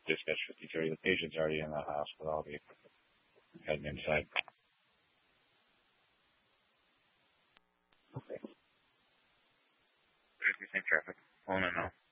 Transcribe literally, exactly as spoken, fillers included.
dispatch fifty-three. The patient's already in the hospital. I'll be heading inside. Okay. fifty-same traffic. Oh, no, no.